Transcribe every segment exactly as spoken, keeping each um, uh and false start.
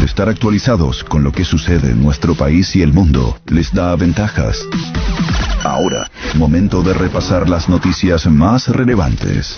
estar actualizados con lo que sucede en nuestro país y el mundo les da ventajas. Ahora, momento de repasar las noticias más relevantes.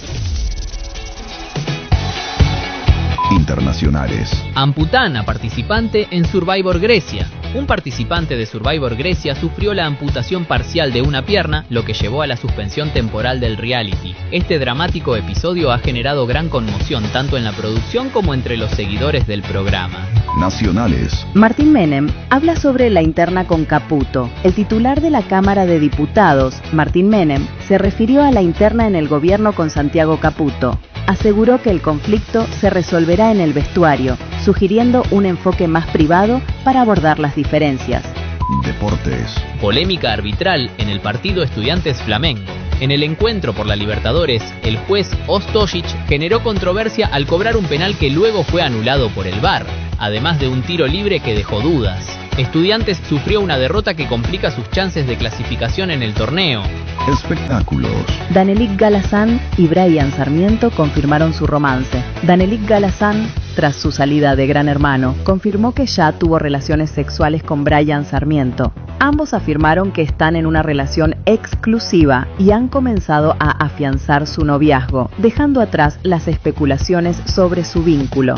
Internacionales. Amputan a participante en Survivor Grecia. Un participante de Survivor Grecia sufrió la amputación parcial de una pierna, lo que llevó a la suspensión temporal del reality. Este dramático episodio ha generado gran conmoción tanto en la producción como entre los seguidores del programa. Nacionales. Martín Menem habla sobre la interna con Caputo. El titular de la Cámara de Diputados, Martín Menem, se refirió a la interna en el gobierno con Santiago Caputo. Aseguró que el conflicto se resolverá en el vestuario, sugiriendo un enfoque más privado para abordar las diferencias. Deportes. Polémica arbitral en el partido Estudiantes Flamengo. En el encuentro por la Libertadores, el juez Ostojic generó controversia al cobrar un penal que luego fue anulado por el V A R, además de un tiro libre que dejó dudas. Estudiantes sufrió una derrota que complica sus chances de clasificación en el torneo. Espectáculos. Danelik Galazán y Brian Sarmiento confirmaron su romance. Danelik Galazán, tras su salida de Gran Hermano, confirmó que ya tuvo relaciones sexuales con Brian Sarmiento. Ambos afirmaron que están en una relación exclusiva y han comenzado a afianzar su noviazgo, dejando atrás las especulaciones sobre su vínculo.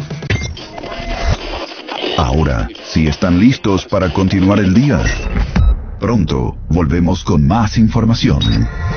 Ahora, si están listos para continuar el día, pronto volvemos con más información.